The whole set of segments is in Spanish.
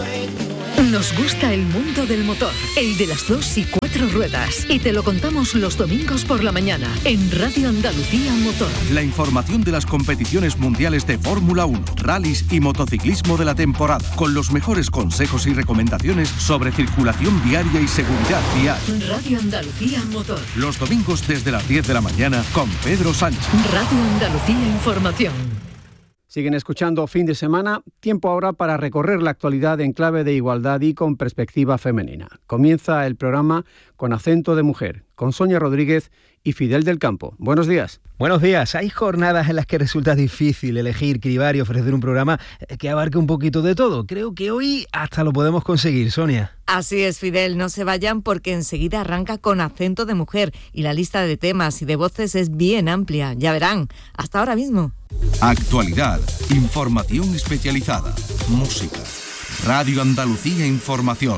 Nos gusta el mundo del motor, el de las 2 y 4 ruedas, y te lo contamos los domingos por la mañana en Radio Andalucía Motor. La información de las competiciones mundiales de Fórmula 1, rallies y motociclismo de la temporada, con los mejores consejos y recomendaciones sobre circulación viaria y seguridad vial. Radio Andalucía Motor. Los domingos desde las 10 de la mañana con Pedro Sánchez. Radio Andalucía Información. Siguen escuchando Fin de Semana, tiempo ahora para recorrer la actualidad en clave de igualdad y con perspectiva femenina. Comienza el programa con acento de mujer, con Sonia Rodríguez y Fidel del Campo. Buenos días. Buenos días. Hay jornadas en las que resulta difícil elegir, cribar y ofrecer un programa que abarque un poquito de todo. Creo que hoy hasta lo podemos conseguir, Sonia. Así es, Fidel, no se vayan porque enseguida arranca con acento de mujer y la lista de temas y de voces es bien amplia, ya verán, hasta ahora mismo. Actualidad, información especializada, música, Radio Andalucía Información.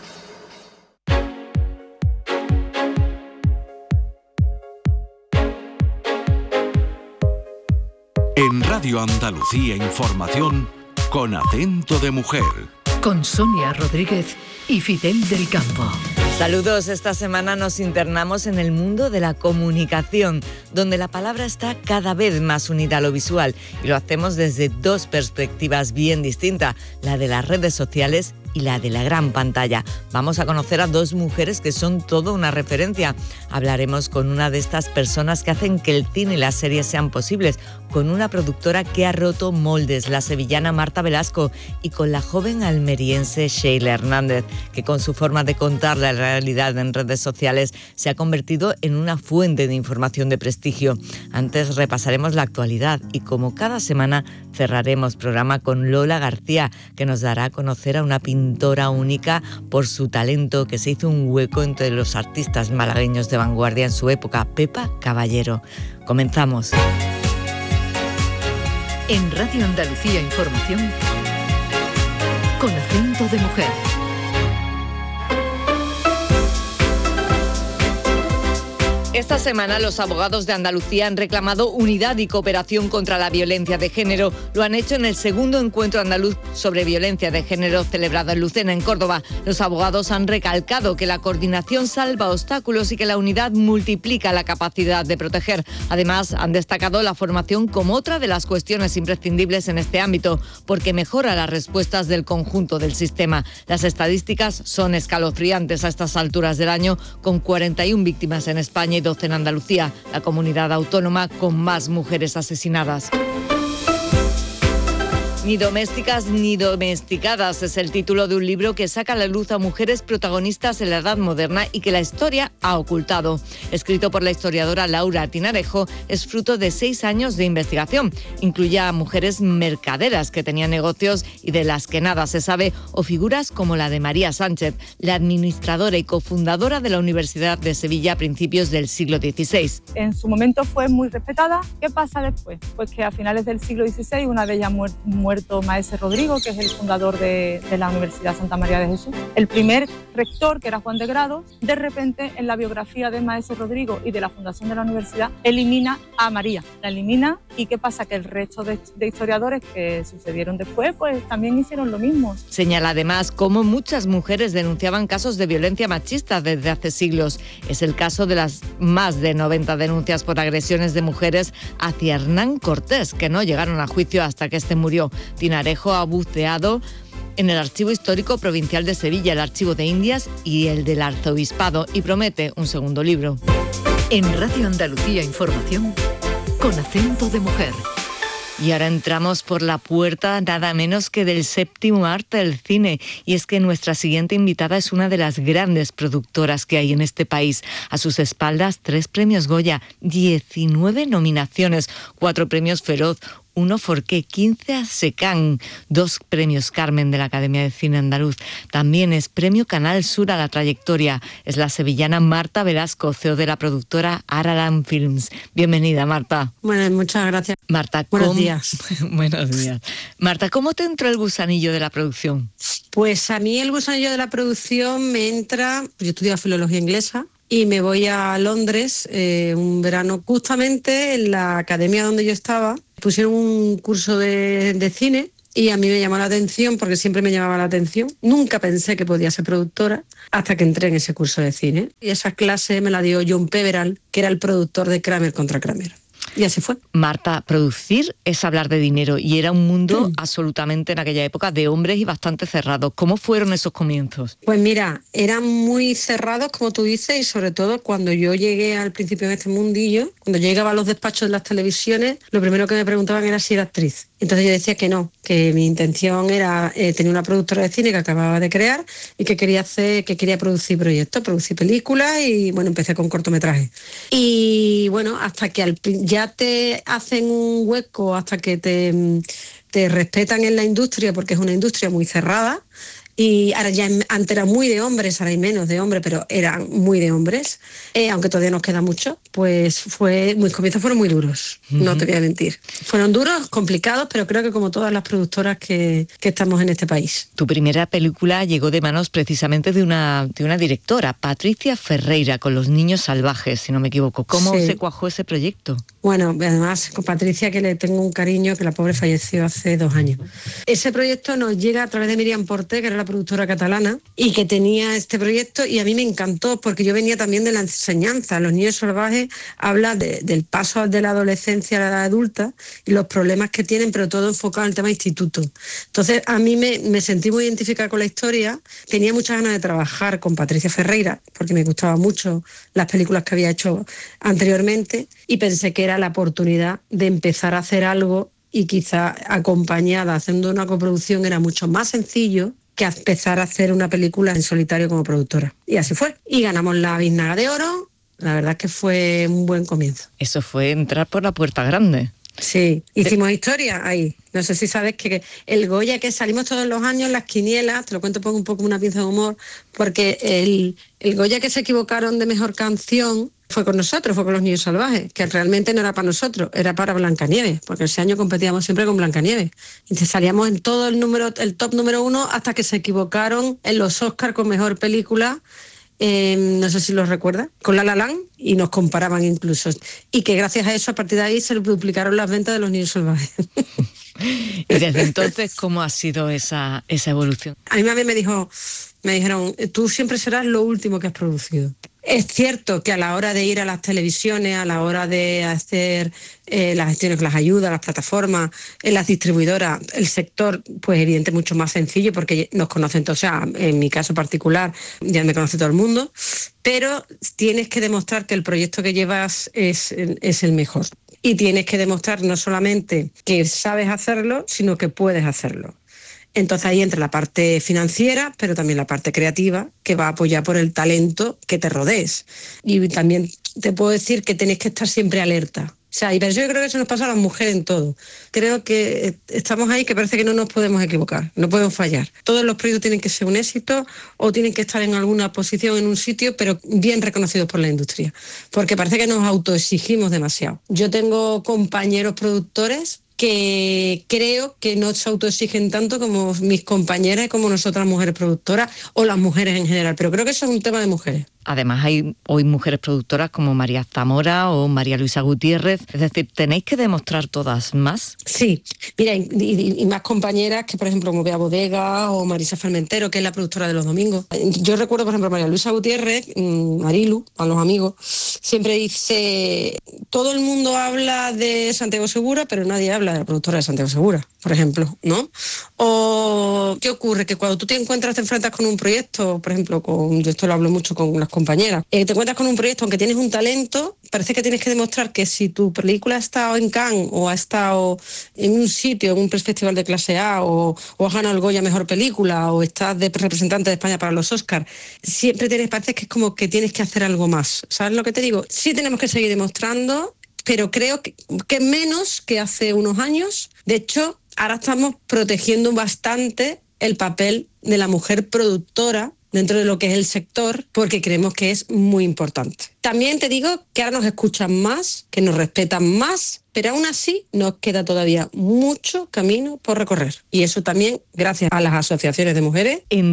En Radio Andalucía Información, con acento de mujer. Con Sonia Rodríguez y Fidel del Campo. Saludos, esta semana nos internamos en el mundo de la comunicación, donde la palabra está cada vez más unida a lo visual y lo hacemos desde dos perspectivas bien distintas, la de las redes sociales y la de la gran pantalla. Vamos a conocer a dos mujeres que son todo una referencia. Hablaremos con una de estas personas que hacen que el cine y las series sean posibles, con una productora que ha roto moldes, la sevillana Marta Velasco, y con la joven almeriense Sheila Hernández, que con su forma de contar la realidad en redes sociales se ha convertido en una fuente de información de prestigio. Antes repasaremos la actualidad y, como cada semana, cerraremos programa con Lola García, que nos dará a conocer a una pintora única por su talento, que se hizo un hueco entre los artistas malagueños de vanguardia en su época, Pepa Caballero. Comenzamos. En Radio Andalucía Información, con acento de mujer. Esta semana los abogados de Andalucía han reclamado unidad y cooperación contra la violencia de género. Lo han hecho en el segundo encuentro andaluz sobre violencia de género celebrado en Lucena, en Córdoba. Los abogados han recalcado que la coordinación salva obstáculos y que la unidad multiplica la capacidad de proteger. Además, han destacado la formación como otra de las cuestiones imprescindibles en este ámbito, porque mejora las respuestas del conjunto del sistema. Las estadísticas son escalofriantes a estas alturas del año, con 41 víctimas en España y 12 en Andalucía, la comunidad autónoma con más mujeres asesinadas. Ni domésticas ni domesticadas es el título de un libro que saca a la luz a mujeres protagonistas en la edad moderna y que la historia ha ocultado. Escrito por la historiadora Laura Tinarejo, es fruto de 6 años de investigación. Incluye a mujeres mercaderas que tenían negocios y de las que nada se sabe, o figuras como la de María Sánchez, la administradora y cofundadora de la Universidad de Sevilla a principios del siglo XVI. En su momento fue muy respetada. ¿Qué pasa después? Pues que a finales del siglo XVI, una de ellas muerto Maese Rodrigo, que es el fundador de la Universidad Santa María de Jesús. El primer rector, que era Juan de Grado, de repente en la biografía de Maese Rodrigo y de la fundación de la universidad, elimina a María. La elimina, y ¿qué pasa? Que el resto de historiadores que sucedieron después, pues también hicieron lo mismo. Señala además cómo muchas mujeres denunciaban casos de violencia machista desde hace siglos. Es el caso de las más de 90 denuncias por agresiones de mujeres hacia Hernán Cortés, que no llegaron a juicio hasta que este murió. Tinarejo ha buceado en el Archivo Histórico Provincial de Sevilla, el Archivo de Indias y el del Arzobispado, y promete un segundo libro. En Radio Andalucía Información, con acento de mujer. Y ahora entramos por la puerta nada menos que del séptimo arte del cine. Y es que nuestra siguiente invitada es una de las grandes productoras que hay en este país. A sus espaldas 3 premios Goya, 19 nominaciones, 4 premios Feroz, 1 Forqué, 15 ASECAN, 2 premios Carmen de la Academia de Cine Andaluz. También es premio Canal Sur a la trayectoria. Es la sevillana Marta Velasco, CEO de la productora Aralan Films. Bienvenida, Marta. Bueno, muchas gracias. Marta, buenos días. Buenos días. Marta, ¿cómo te entró el gusanillo de la producción? Pues a mí el gusanillo de la producción me entra, yo estudio filología inglesa, y me voy a Londres un verano, justamente en la academia donde yo estaba. Pusieron un curso de cine y a mí me llamó la atención porque siempre me llamaba la atención. Nunca pensé que podía ser productora hasta que entré en ese curso de cine. Y esa clase me la dio John Peveral, que era el productor de Kramer contra Kramer. Y así fue. Marta, producir es hablar de dinero y era un mundo absolutamente en aquella época de hombres y bastante cerrados. ¿Cómo fueron esos comienzos? Pues mira, eran muy cerrados, como tú dices, y sobre todo cuando yo llegué al principio en este mundillo, cuando llegaba a los despachos de las televisiones, lo primero que me preguntaban era si era actriz. Entonces yo decía que no, que mi intención era tener una productora de cine que acababa de crear y que quería producir proyectos, producir películas y bueno, empecé con cortometrajes. Y bueno, hasta que ya te hacen un hueco, hasta que te respetan en la industria, porque es una industria muy cerrada. Y ahora ya antes era muy de hombres, ahora hay menos de hombres, pero eran muy de hombres, aunque todavía nos queda mucho, pues mis comienzos fueron muy duros, no te voy a mentir. Fueron duros, complicados, pero creo que como todas las productoras que estamos en este país. Tu primera película llegó de manos precisamente de una directora, Patricia Ferreira, con Los niños salvajes, si no me equivoco. ¿Cómo se cuajó ese proyecto? Bueno, además con Patricia, que le tengo un cariño, que la pobre falleció hace 2 años. Ese proyecto nos llega a través de Miriam Porté, que era la productora catalana y que tenía este proyecto, y a mí me encantó porque yo venía también de la enseñanza. Los niños salvajes habla del paso de la adolescencia a la edad adulta y los problemas que tienen, pero todo enfocado en el tema instituto. Entonces a mí me sentí muy identificada con la historia, tenía muchas ganas de trabajar con Patricia Ferreira porque me gustaban mucho las películas que había hecho anteriormente y pensé que era la oportunidad de empezar a hacer algo, y quizá acompañada haciendo una coproducción era mucho más sencillo que empezar a hacer una película en solitario como productora. Y así fue. Y ganamos la Biznaga de Oro. La verdad es que fue un buen comienzo. Eso fue entrar por la puerta grande. Sí, hicimos historia ahí. No sé si sabes que el Goya, que salimos todos los años, las quinielas, te lo cuento un poco una pinza de humor, porque el Goya que se equivocaron de mejor canción fue con nosotros, fue con Los niños salvajes, que realmente no era para nosotros, era para Blancanieves, porque ese año competíamos siempre con Blancanieves. Y salíamos en todo el top número 1 hasta que se equivocaron en los Oscars con mejor película. No sé si los recuerdas, con La La Land, y nos comparaban incluso. Y que gracias a eso, a partir de ahí, se duplicaron las ventas de Los niños salvajes. Y desde entonces, ¿cómo ha sido esa evolución? A mí me dijeron, tú siempre serás lo último que has producido. Es cierto que a la hora de ir a las televisiones, a la hora de hacer las gestiones con las ayudas, las plataformas, las distribuidoras, el sector, pues evidente mucho más sencillo porque nos conocen todos, o sea, en mi caso particular ya me conoce todo el mundo, pero tienes que demostrar que el proyecto que llevas es el mejor. Y tienes que demostrar no solamente que sabes hacerlo, sino que puedes hacerlo. Entonces ahí entra la parte financiera, pero también la parte creativa, que va a apoyar por el talento que te rodees. Y también te puedo decir que tenéis que estar siempre alerta. O sea, pero yo creo que eso nos pasa a las mujeres en todo. Creo que estamos ahí que parece que no nos podemos equivocar, no podemos fallar. Todos los proyectos tienen que ser un éxito o tienen que estar en alguna posición en un sitio, pero bien reconocidos por la industria. Porque parece que nos autoexigimos demasiado. Yo tengo compañeros productores que creo que no se autoexigen tanto como mis compañeras y como nosotras mujeres productoras o las mujeres en general, pero creo que eso es un tema de mujeres. Además hay hoy mujeres productoras como María Zamora o María Luisa Gutiérrez, es decir, ¿tenéis que demostrar todas más? Sí, mira, y más compañeras que, por ejemplo, como Bea Bodega o Marisa Fermentero, que es la productora de Los Domingos. Yo recuerdo, por ejemplo, María Luisa Gutiérrez, Marilu, a los amigos, siempre dice, todo el mundo habla de Santiago Segura, pero nadie habla de la productora de Santiago Segura, por ejemplo, ¿no? O, ¿qué ocurre? Que cuando tú te enfrentas con un proyecto, por ejemplo, yo esto lo hablo mucho con las compañeras, te encuentras con un proyecto, aunque tienes un talento, parece que tienes que demostrar que si tu película ha estado en Cannes o ha estado en un sitio, en un festival de clase A o has ganado el Goya Mejor Película o estás de representante de España para los Oscars, siempre parece que es como que tienes que hacer algo más. ¿Sabes lo que te digo? Sí tenemos que seguir demostrando, pero creo que menos que hace unos años. De hecho, ahora estamos protegiendo bastante el papel de la mujer productora dentro de lo que es el sector, porque creemos que es muy importante. También te digo que ahora nos escuchan más, que nos respetan más, pero aún así nos queda todavía mucho camino por recorrer. Y eso también gracias a las asociaciones de mujeres. En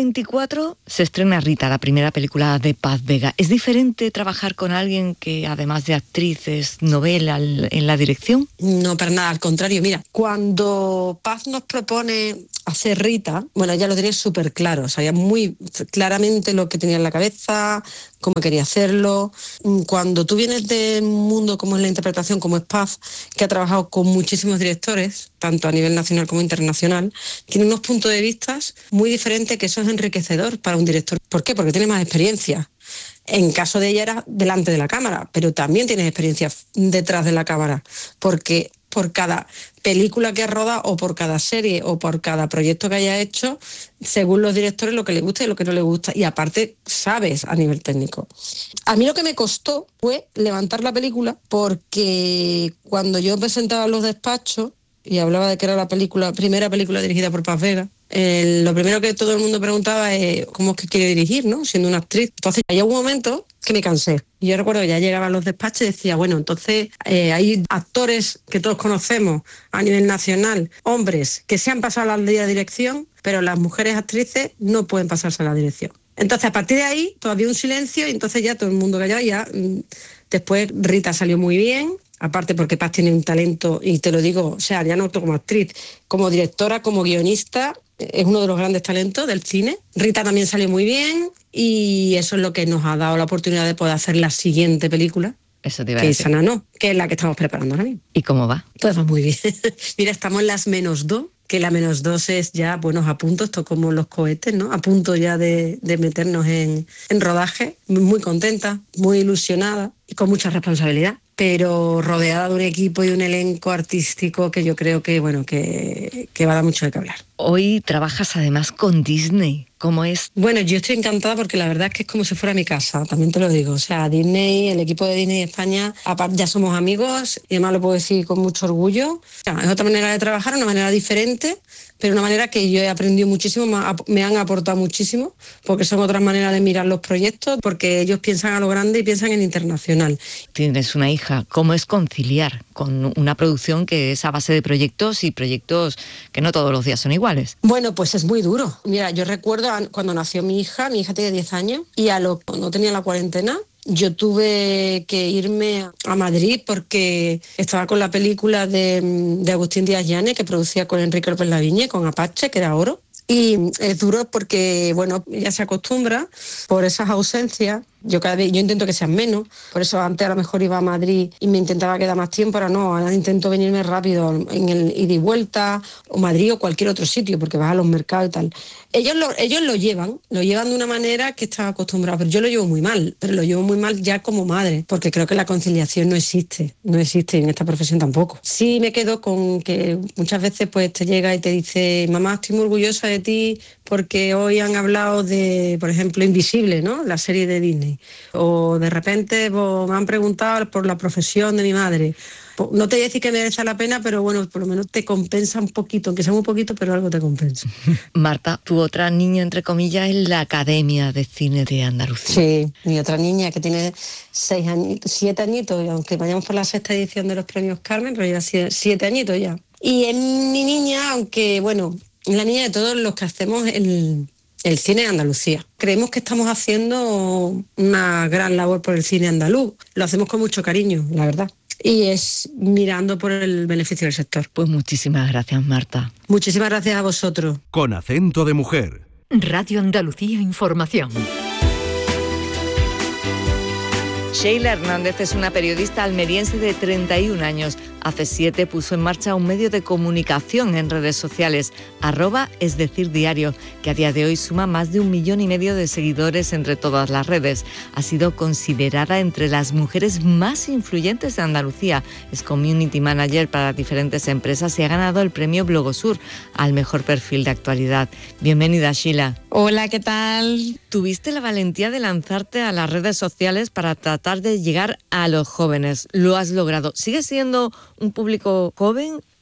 2024 se estrena Rita, la primera película de Paz Vega. ¿Es diferente trabajar con alguien que además de actriz es novela en la dirección? No, para nada, al contrario. Mira, cuando Paz nos propone hacer Rita, bueno, ella lo tenía súper claro, sabía muy claramente lo que tenía en la cabeza, cómo quería hacerlo. Cuando tú vienes de un mundo como es la interpretación, como es Paz, que ha trabajado con muchísimos directores, tanto a nivel nacional como internacional, tiene unos puntos de vista muy diferentes, que eso es enriquecedor para un director. ¿Por qué? Porque tiene más experiencia. En caso de ella era delante de la cámara, pero también tienes experiencia detrás de la cámara, porque por cada película que ha rodado o por cada serie o por cada proyecto que haya hecho, según los directores, lo que le gusta y lo que no le gusta. Y aparte, sabes a nivel técnico. A mí lo que me costó fue levantar la película, porque cuando yo presentaba los despachos y hablaba de que era la primera película dirigida por Paz Vega, lo primero que todo el mundo preguntaba es cómo es que quiere dirigir, ¿no? Siendo una actriz. Entonces, hay un momento que me cansé. Y yo recuerdo que ya llegaba a los despachos y decía, bueno, entonces hay actores que todos conocemos a nivel nacional, hombres que se han pasado a la dirección, pero las mujeres actrices no pueden pasarse a la dirección. Entonces, a partir de ahí, todavía un silencio y entonces ya todo el mundo callado. Después Rita salió muy bien, aparte porque Paz tiene un talento, y te lo digo, o sea, ya no como actriz, como directora, como guionista, es uno de los grandes talentos del cine. Rita también salió muy bien y eso es lo que nos ha dado la oportunidad de poder hacer la siguiente película. Eso te iba a decir. Que es decir. Sana No, que es la que estamos preparando ahora mismo. ¿Y cómo va? Pues va muy bien. Mira, estamos en las -2, que la -2 es ya, bueno, a punto, esto como los cohetes, ¿no? A punto ya de meternos en rodaje. Muy contenta, muy ilusionada y con mucha responsabilidad, pero rodeada de un equipo y un elenco artístico que yo creo que, bueno, que va a dar mucho de qué hablar. Hoy trabajas además con Disney. ¿Cómo es? Bueno, yo estoy encantada porque la verdad es que es como si fuera mi casa, también te lo digo. O sea, Disney, el equipo de Disney España, ya somos amigos y además lo puedo decir con mucho orgullo. O sea, es otra manera de trabajar, una manera diferente, pero una manera que yo he aprendido muchísimo, me han aportado muchísimo, porque son otras maneras de mirar los proyectos, porque ellos piensan a lo grande y piensan en internacional. Tienes una hija. ¿Cómo es conciliar con una producción que es a base de proyectos y proyectos que no todos los días son iguales? Bueno, pues es muy duro. Mira, yo recuerdo cuando nació mi hija tiene 10 años y no tenía la cuarentena, yo tuve que irme a Madrid porque estaba con la película de Agustín Díaz Llanes, que producía con Enrique López Lavigne, con Apache, que era Oro. Y es duro porque, bueno, ella se acostumbra por esas ausencias. Yo intento que sean menos, por eso antes a lo mejor iba a Madrid y me intentaba quedar más tiempo, ahora intento venirme rápido en el ida y vuelta, o Madrid o cualquier otro sitio, porque vas a los mercados y tal. Ellos lo llevan de una manera que están acostumbrados, pero yo lo llevo muy mal, ya como madre, porque creo que la conciliación no existe en esta profesión tampoco. Sí me quedo con que muchas veces pues te llega y te dice, mamá, estoy muy orgullosa de ti porque hoy han hablado de, por ejemplo, Invisible, ¿no? La serie de Disney. O de repente me han preguntado por la profesión de mi madre. No te voy a decir que merece la pena, pero bueno, por lo menos te compensa un poquito, aunque sea un poquito, pero algo te compensa. Marta, tu otra niña, entre comillas, es la Academia de Cine de Andalucía. Sí, mi otra niña que tiene 7 añitos, y aunque vayamos por la 6ª edición de los premios Carmen, pero ya 7 añitos ya. Y es mi niña, aunque bueno, la niña de todos los que hacemos el cine de Andalucía. Creemos que estamos haciendo una gran labor por el cine andaluz. Lo hacemos con mucho cariño, la verdad. Y es mirando por el beneficio del sector. Pues muchísimas gracias, Marta. Muchísimas gracias a vosotros. Con acento de mujer. Radio Andalucía Información. Sheila Hernández es una periodista almeriense de 31 años. Hace 7 puso en marcha un medio de comunicación en redes sociales, @esdecirdiario, que a día de hoy suma más de 1,5 millones de seguidores entre todas las redes. Ha sido considerada entre las mujeres más influyentes de Andalucía. Es community manager para diferentes empresas y ha ganado el premio Blogosur al mejor perfil de actualidad. Bienvenida, Sheila. Hola, ¿qué tal? Tuviste la valentía de lanzarte a las redes sociales para tratar de llegar a los jóvenes. Lo has logrado. ¿Sigues siendo un público joven?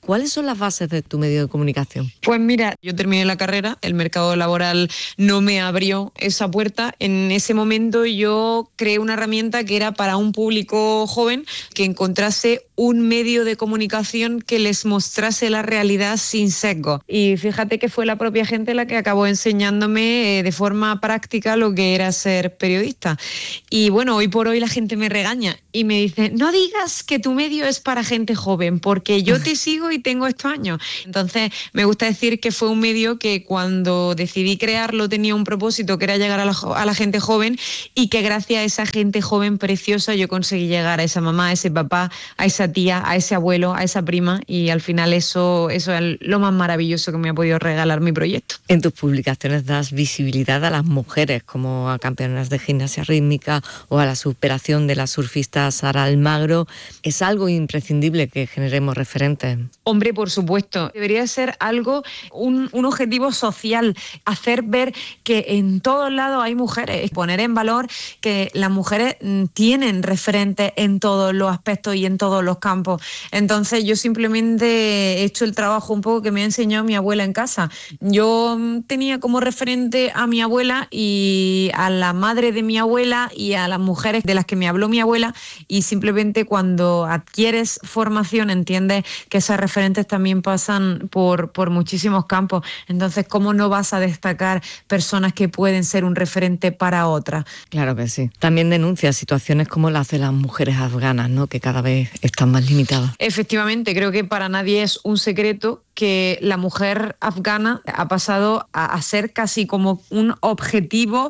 ¿Cuáles son las bases de tu medio de comunicación? Pues mira, yo terminé la carrera, el mercado laboral no me abrió esa puerta. En ese momento yo creé una herramienta que era para un público joven que encontrase un medio de comunicación que les mostrase la realidad sin sesgo. Y fíjate que fue la propia gente la que acabó enseñándome de forma práctica lo que era ser periodista. Y bueno, hoy por hoy la gente me regaña y me dice, no digas que tu medio es para gente joven, porque yo te sigo y tengo estos años. Entonces me gusta decir que fue un medio que cuando decidí crearlo tenía un propósito, que era llegar a la gente joven, y que gracias a esa gente joven preciosa yo conseguí llegar a esa mamá, a ese papá, a esa tía, a ese abuelo, a esa prima, y al final eso es lo más maravilloso que me ha podido regalar mi proyecto. En tus publicaciones das visibilidad a las mujeres, como a campeonas de gimnasia rítmica o a la superación de la surfista Sara Almagro. ¿Es algo imprescindible que generemos referentes? Hombre, por supuesto. Debería ser algo, un objetivo social, hacer ver que en todos lados hay mujeres, poner en valor que las mujeres tienen referentes en todos los aspectos y en todos los campos. Entonces yo simplemente he hecho el trabajo un poco que me ha enseñado mi abuela en casa. Yo tenía como referente a mi abuela y a la madre de mi abuela y a las mujeres de las que me habló mi abuela, y simplemente cuando adquieres formación entiendes que esas referentes también pasan por muchísimos campos. Entonces, ¿cómo no vas a destacar personas que pueden ser un referente para otras? Claro que sí. También denuncia situaciones como las de las mujeres afganas, ¿no?, que cada vez están más limitadas. Efectivamente, creo que para nadie es un secreto que la mujer afgana ha pasado a ser casi como un objetivo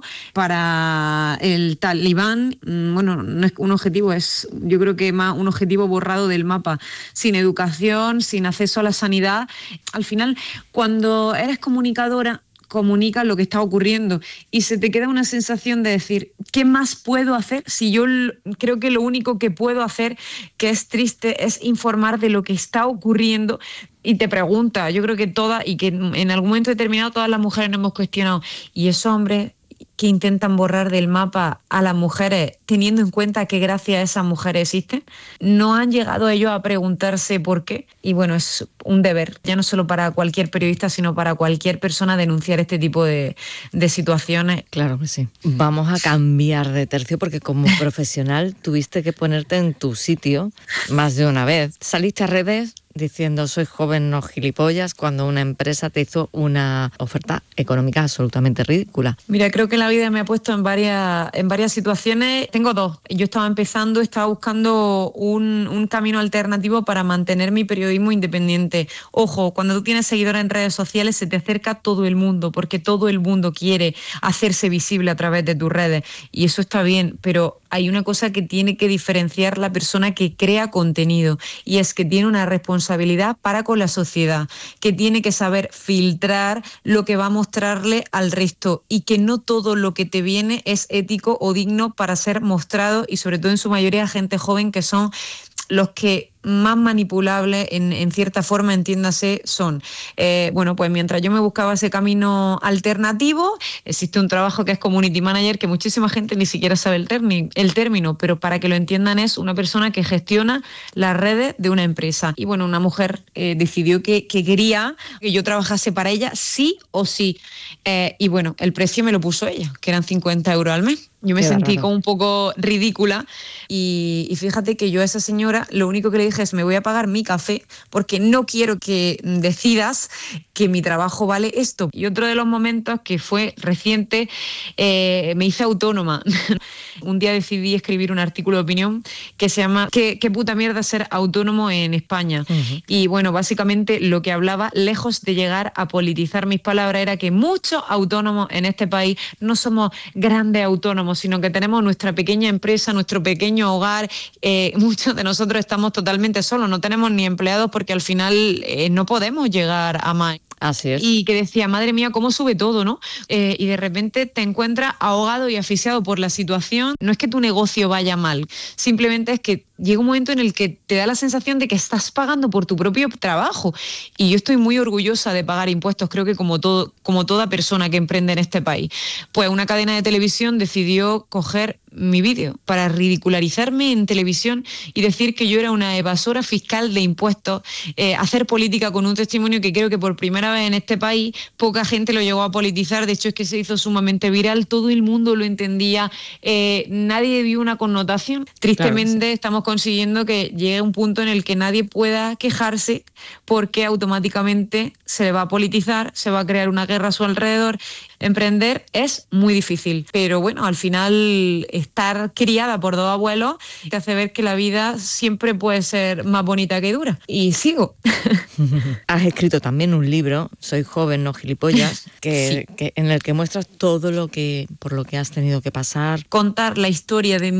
para el talibán. Bueno, no es un objetivo, es yo creo que más un objetivo borrado del mapa. Sin educación, sin acceso a la sanidad. Al final, cuando eres comunicadora, comunicas lo que está ocurriendo y se te queda una sensación de decir, ¿qué más puedo hacer? Si yo creo que lo único que puedo hacer, que es triste, es informar de lo que está ocurriendo. Y te pregunta, yo creo que y que en algún momento determinado todas las mujeres nos hemos cuestionado, ¿y esos hombres que intentan borrar del mapa a las mujeres, teniendo en cuenta que gracias a esas mujeres existen? ¿No han llegado ellos a preguntarse por qué? Y bueno, es un deber, ya no solo para cualquier periodista, sino para cualquier persona, denunciar este tipo de situaciones. Claro que sí. Vamos a cambiar de tercio porque como profesional tuviste que ponerte en tu sitio más de una vez. Saliste a redes diciendo soy joven, no gilipollas, cuando una empresa te hizo una oferta económica absolutamente ridícula. Mira, creo que la vida me ha puesto en varias situaciones. Tengo dos. Yo estaba buscando un camino alternativo para mantener mi periodismo independiente. Ojo, cuando tú tienes seguidores en redes sociales se te acerca todo el mundo, porque todo el mundo quiere hacerse visible a través de tus redes, y eso está bien, pero hay una cosa que tiene que diferenciar la persona que crea contenido, y es que tiene una responsabilidad para con la sociedad, que tiene que saber filtrar lo que va a mostrarle al resto, y que no todo lo que te viene es ético o digno para ser mostrado, y sobre todo en su mayoría gente joven, que son los que más manipulables en cierta forma, entiéndase, son. Bueno, pues mientras yo me buscaba ese camino alternativo, existe un trabajo que es Community Manager, que muchísima gente ni siquiera sabe el término, pero para que lo entiendan es una persona que gestiona las redes de una empresa. Y bueno, una mujer decidió que quería que yo trabajase para ella sí o sí. Y bueno, el precio me lo puso ella, que eran 50 euros al mes. Yo me sentí como un poco ridícula y fíjate que yo a esa señora lo único que le dije es me voy a pagar mi café porque no quiero que decidas que mi trabajo vale esto. Y otro de los momentos que fue reciente, me hice autónoma. Un día decidí escribir un artículo de opinión que se llama ¿Qué puta mierda ser autónomo en España? Uh-huh. Y bueno, básicamente lo que hablaba, lejos de llegar a politizar mis palabras, era que muchos autónomos en este país no somos grandes autónomos, sino que tenemos nuestra pequeña empresa, nuestro pequeño hogar. Muchos de nosotros estamos totalmente solos, no tenemos ni empleados porque al final no podemos llegar a más. Así es. Y que decía, madre mía, cómo sube todo, ¿no? Y de repente te encuentras ahogado y asfixiado por la situación. No es que tu negocio vaya mal, simplemente es que llega un momento en el que te da la sensación de que estás pagando por tu propio trabajo. Y yo estoy muy orgullosa de pagar impuestos, creo que como toda persona que emprende en este país. Pues una cadena de televisión decidió coger mi vídeo, para ridicularizarme en televisión y decir que yo era una evasora fiscal de impuestos, hacer política con un testimonio que creo que por primera vez en este país poca gente lo llegó a politizar. De hecho, es que se hizo sumamente viral, todo el mundo lo entendía, nadie vio una connotación. Tristemente, claro, estamos consiguiendo que llegue un punto en el que nadie pueda quejarse porque automáticamente se le va a politizar, se va a crear una guerra a su alrededor. Emprender es muy difícil, pero bueno, al final estar criada por dos abuelos te hace ver que la vida siempre puede ser más bonita que dura. Y sigo. Has escrito también un libro, Soy joven, no gilipollas, Sí. que en el que muestras todo por lo que has tenido que pasar. Contar la historia de